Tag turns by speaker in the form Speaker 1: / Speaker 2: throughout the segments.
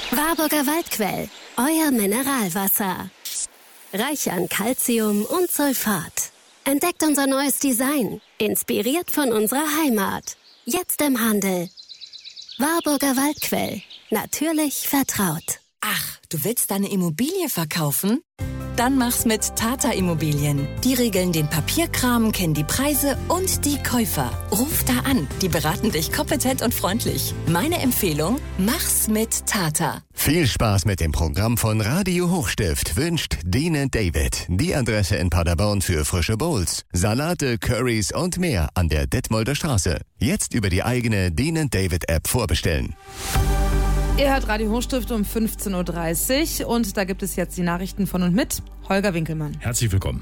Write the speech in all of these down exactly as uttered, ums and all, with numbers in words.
Speaker 1: Warburger Waldquell, euer Mineralwasser. Reich an Calcium und Sulfat. Entdeckt unser neues Design, inspiriert von unserer Heimat. Jetzt im Handel. Warburger Waldquell, natürlich vertraut.
Speaker 2: Ach, du willst deine Immobilie verkaufen? Dann mach's mit Tata Immobilien. Die regeln den Papierkram, kennen die Preise und die Käufer. Ruf da an, die beraten dich kompetent und freundlich. Meine Empfehlung, mach's mit Tata.
Speaker 3: Viel Spaß mit dem Programm von Radio Hochstift wünscht Dine David. Die Adresse in Paderborn für frische Bowls, Salate, Currys und mehr an der Detmolder Straße. Jetzt über die eigene Dine David App vorbestellen.
Speaker 4: Ihr hört Radio Hochstift um fünfzehn Uhr dreißig und da gibt es jetzt die Nachrichten von und mit Holger Winkelmann.
Speaker 5: Herzlich willkommen.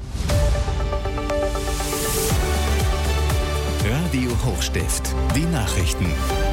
Speaker 3: Radio Hochstift, die Nachrichten.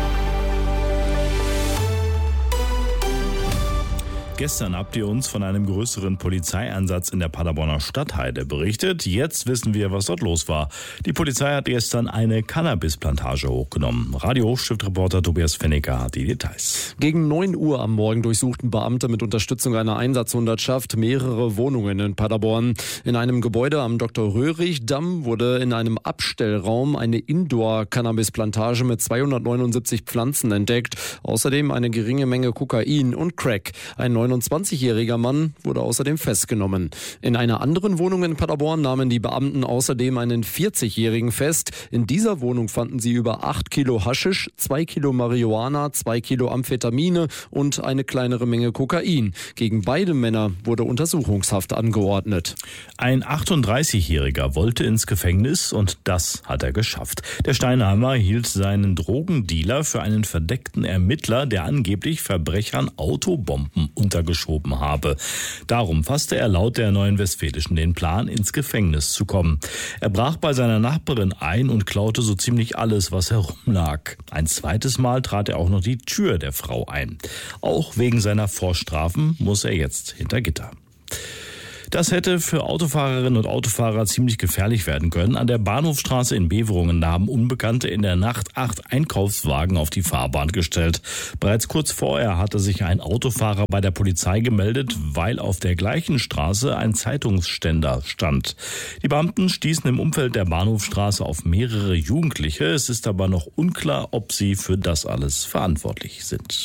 Speaker 5: Gestern habt ihr uns von einem größeren Polizeieinsatz in der Paderborner Stadtheide berichtet. Jetzt wissen wir, was dort los war. Die Polizei hat gestern eine Cannabisplantage hochgenommen. Radio Hochstift-Reporter Tobias Fennecker hat die Details.
Speaker 6: Gegen neun Uhr am Morgen durchsuchten Beamte mit Unterstützung einer Einsatzhundertschaft mehrere Wohnungen in Paderborn. In einem Gebäude am Doktor Röhrig-Damm wurde in einem Abstellraum eine Indoor-Cannabisplantage mit zweihundertneunundsiebzig Pflanzen entdeckt. Außerdem eine geringe Menge Kokain und Crack. Ein neunundzwanzigjähriger Mann wurde außerdem festgenommen. In einer anderen Wohnung in Paderborn nahmen die Beamten außerdem einen vierzigjährigen fest. In dieser Wohnung fanden sie über acht Kilo Haschisch, zwei Kilo Marihuana, zwei Kilo Amphetamine und eine kleinere Menge Kokain. Gegen beide Männer wurde Untersuchungshaft angeordnet.
Speaker 5: Ein achtunddreißigjähriger wollte ins Gefängnis und das hat er geschafft. Der Steinheimer hielt seinen Drogendealer für einen verdeckten Ermittler, der angeblich Verbrechern Autobomben untergeschoben habe. Darum fasste er laut der Neuen Westfälischen den Plan, ins Gefängnis zu kommen. Er brach bei seiner Nachbarin ein und klaute so ziemlich alles, was herumlag. Ein zweites Mal trat er auch noch die Tür der Frau ein. Auch wegen seiner Vorstrafen muss er jetzt hinter Gitter. Das hätte für Autofahrerinnen und Autofahrer ziemlich gefährlich werden können. An der Bahnhofstraße in Beverungen haben Unbekannte in der Nacht acht Einkaufswagen auf die Fahrbahn gestellt. Bereits kurz vorher hatte sich ein Autofahrer bei der Polizei gemeldet, weil auf der gleichen Straße ein Zeitungsständer stand. Die Beamten stießen im Umfeld der Bahnhofstraße auf mehrere Jugendliche. Es ist aber noch unklar, ob sie für das alles verantwortlich sind.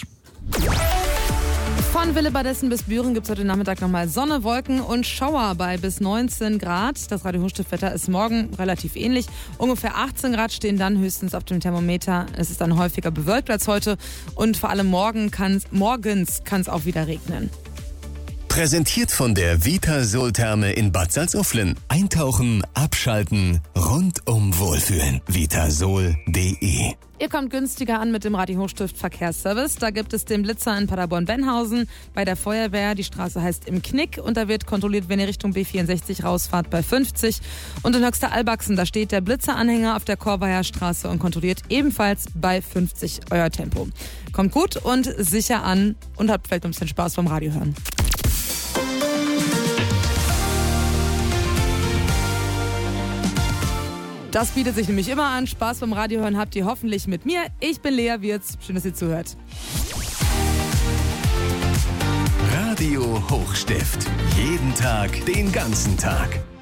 Speaker 4: Von Willebadessen bis Büren gibt es heute Nachmittag nochmal Sonne, Wolken und Schauer bei bis neunzehn Grad. Das Radio Hochstift-Wetter ist morgen relativ ähnlich. Ungefähr achtzehn Grad stehen dann höchstens auf dem Thermometer. Es ist dann häufiger bewölkt als heute und vor allem morgen kann's, morgens kann es auch wieder regnen.
Speaker 3: Präsentiert von der Vitasol-Therme in Bad Salzuflen. Eintauchen, abschalten, rundum wohlfühlen. vitasol punkt de.
Speaker 4: Ihr kommt günstiger an mit dem Radio Hochstift Verkehrsservice. Da gibt es den Blitzer in Paderborn-Benhausen bei der Feuerwehr. Die Straße heißt Im Knick und da wird kontrolliert, wenn ihr Richtung B vierundsechzig rausfahrt, bei fünfzig. Und in Höxter-Albachsen, da steht der Blitzeranhänger auf der Korveier Straße und kontrolliert ebenfalls bei fünfzig euer Tempo. Kommt gut und sicher an und habt vielleicht ein bisschen Spaß beim Radio hören. Das bietet sich nämlich immer an. Spaß beim Radiohören habt ihr hoffentlich mit mir. Ich bin Lea Wirz. Schön, dass ihr zuhört.
Speaker 3: Radio Hochstift. Jeden Tag, den ganzen Tag.